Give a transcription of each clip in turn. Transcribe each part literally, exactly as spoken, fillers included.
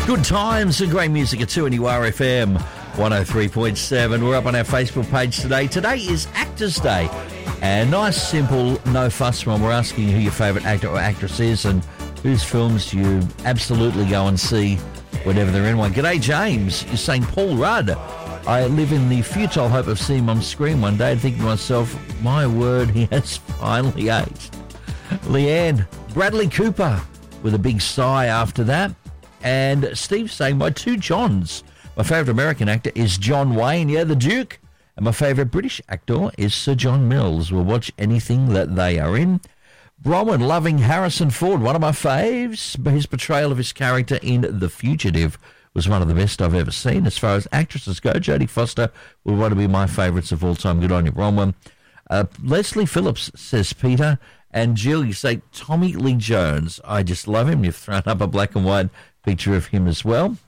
Good times and great music at two N U R F M one oh three point seven. We're up on our Facebook page today. Today is Actors Day. And nice, simple, no fuss one. We're asking you who your favourite actor or actress is and whose films you absolutely go and see whenever they're in one. G'day, James. You're saying Paul Rudd. I live in the futile hope of seeing him on screen one day and thinking to myself, my word, he has finally aged. Leanne, Bradley Cooper, with a big sigh after that. And Steve saying, my two Johns. My favourite American actor is John Wayne, yeah, the Duke. And my favourite British actor is Sir John Mills. We'll watch anything that they are in. Bronwyn loving Harrison Ford, one of my faves. His portrayal of his character in The Fugitive was one of the best I've ever seen. As far as actresses go, Jodie Foster will want to be my favourites of all time. Good on you, Bronwyn. Uh, Leslie Phillips, says Peter. And Jill, you say Tommy Lee Jones. I just love him. You've thrown up a black and white picture of him as well.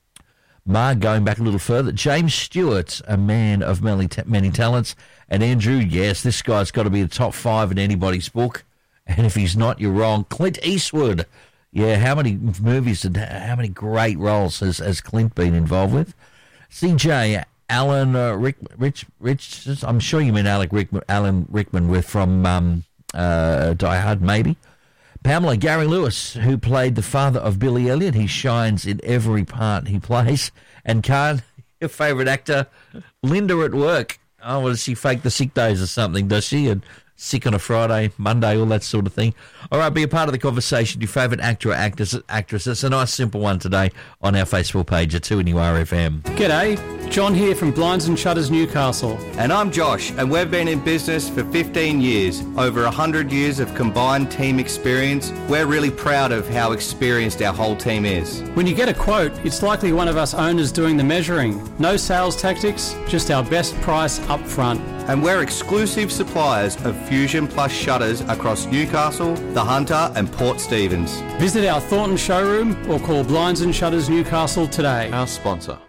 Ma, going back a little further, James Stewart, a man of many, many talents. And Andrew, yes, this guy's got to be the top five in anybody's book. And if he's not, you're wrong. Clint Eastwood. Yeah, how many movies and how many great roles has, has Clint been involved with? C J, Alan uh, Rick, Rich, Rich, I'm sure you mean Alec Rickman, Alan Rickman with from um, uh, Die Hard, maybe. Pamela, Gary Lewis, who played the father of Billy Elliot. He shines in every part he plays. And Khan, your favourite actor, Linda at work. Oh, well, does she fake the sick days or something, does she? And sick on a Friday, Monday, all that sort of thing. All right, be a part of the conversation. Your favourite actor or actress, actress. It's a nice, simple one today on our Facebook page at two N U R F M. G'day, John here from Blinds and Shutters Newcastle. And I'm Josh, and we've been in business for fifteen years. Over one hundred years of combined team experience. We're really proud of how experienced our whole team is. When you get a quote, it's likely one of us owners doing the measuring. No sales tactics, just our best price up front. And we're exclusive suppliers of Fusion Plus shutters across Newcastle, The Hunter and Port Stephens. Visit our Thornton showroom or call Blinds and Shutters Newcastle today. Our sponsor.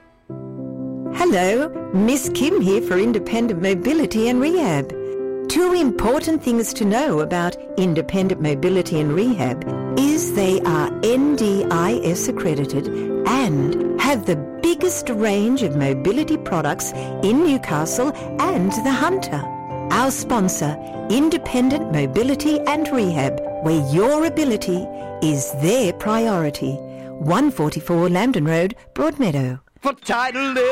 Hello, Miss Kim here for Independent Mobility and Rehab. Two important things to know about Independent Mobility and Rehab is they are N D I S accredited and have the biggest range of mobility products in Newcastle and The Hunter. Our sponsor, Independent Mobility and Rehab, where your ability is their priority. one forty-four Lambton Road, Broadmeadow. For title